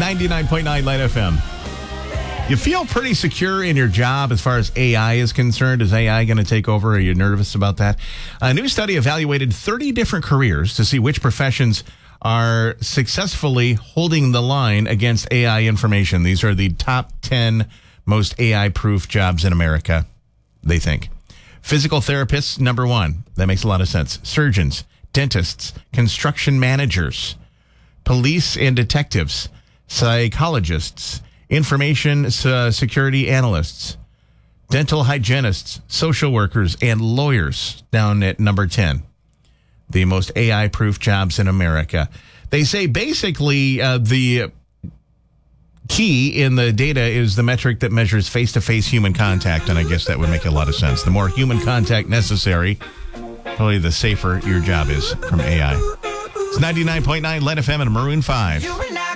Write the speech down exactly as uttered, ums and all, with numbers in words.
ninety-nine point nine Light F M. You feel pretty secure in your job as far as A I is concerned? Is A I going to take over? Are you nervous about that? A new study evaluated thirty different careers to see which professions are successfully holding the line against A I information. These are the top ten most A I-proof jobs in America, they think. Physical therapists, number one. That makes a lot of sense. Surgeons, dentists, construction managers, police and detectives, psychologists, information uh, security analysts, dental hygienists, social workers, and lawyers down at number ten. The most A I-proof jobs in America. They say basically uh, the key in the data is the metric that measures face-to-face human contact, and I guess that would make a lot of sense. The more human contact necessary, probably the safer your job is from A I. It's ninety-nine point nine Light F M and Maroon five.